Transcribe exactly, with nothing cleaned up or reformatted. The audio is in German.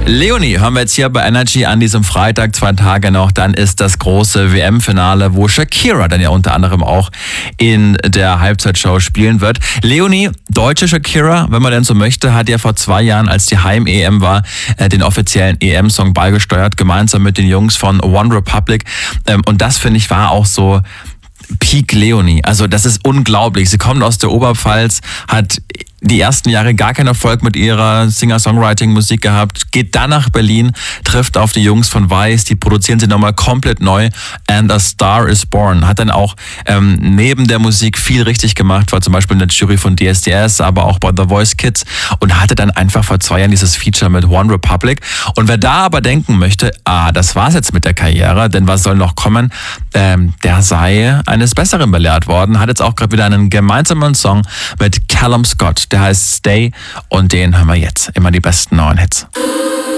Leonie hören wir jetzt hier bei Energy an diesem Freitag, zwei Tage noch. Dann ist das große W M-Finale, wo Shakira dann ja unter anderem auch in der Halbzeitshow spielen wird. Leonie, deutsche Shakira, wenn man denn so möchte, hat ja vor zwei Jahren, als die Heim-E M war, den offiziellen E M-Song beigesteuert, gemeinsam mit den Jungs von One Republic. Und das, finde ich, war auch so Peak Leonie. Also das ist unglaublich. Sie kommt aus der Oberpfalz, hat die ersten Jahre gar keinen Erfolg mit ihrer Singer-Songwriting-Musik gehabt, geht dann nach Berlin, trifft auf die Jungs von Weiß, die produzieren sie nochmal komplett neu, and a Star is Born. Hat dann auch ähm, neben der Musik viel richtig gemacht, war zum Beispiel in der Jury von D S D S, aber auch bei The Voice Kids und hatte dann einfach vor zwei Jahren dieses Feature mit One Republic. Und wer da aber denken möchte, ah, das war's jetzt mit der Karriere, denn was soll noch kommen, ähm, der sei eines Besseren belehrt worden, hat jetzt auch gerade wieder einen gemeinsamen Song mit Callum Scott, der heißt Stay und den hören wir jetzt. Immer die besten neuen Hits.